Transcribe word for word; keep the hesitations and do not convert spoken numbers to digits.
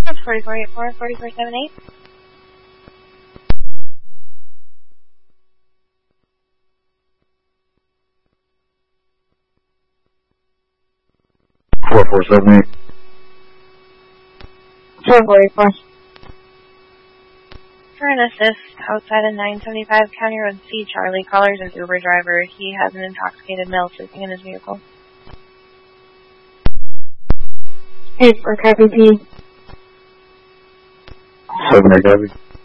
That's forty-four eighty-four, forty-four seventy-eight. four four seven eight. four four eight four. For an assist outside of nine seventy-five County Road C, Charlie, callers his Uber driver. He has an intoxicated male sleeping in his vehicle. eight four copy P. seven eight copy.